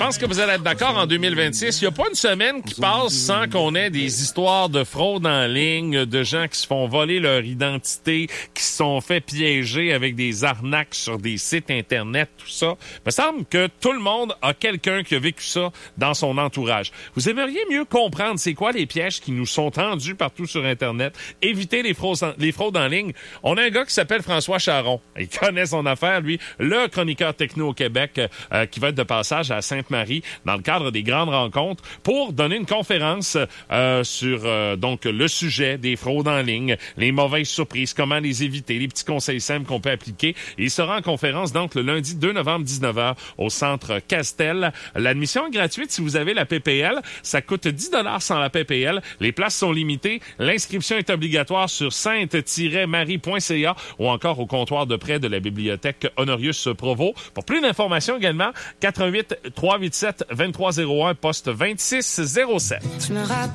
pense que vous allez être d'accord en 2026. Il n'y a pas une semaine qui passe sans qu'on ait des histoires de fraude en ligne, de gens qui se font voler leur identité, qui se sont fait piéger avec des arnaques sur des sites Internet, tout ça. Il me semble que tout le monde a quelqu'un qui a vécu ça dans son entourage. Vous aimeriez mieux comprendre c'est quoi les pièges qui nous sont tendus partout sur Internet, éviter les fraudes en ligne. On a un gars qui s'appelle François Charon. Il connaît son affaire, lui, le chroniqueur techno au Québec, qui va être de passage à Sainte-Marie dans le cadre des grandes rencontres pour donner une conférence sur donc le sujet des fraudes en ligne, les mauvaises surprises, comment les éviter, les petits conseils simples qu'on peut appliquer. Il sera en conférence donc le lundi 2 novembre 19h au centre Castel. L'admission est gratuite si vous avez la PPL. Ça coûte 10 $ sans la PPL. Les places sont limitées. L'inscription est obligatoire sur sainte-marie.ca ou encore au comptoir de prêt de la bibliothèque Honorius Provost. Pour plus d'informations également, 88 387 2301 poste 2607.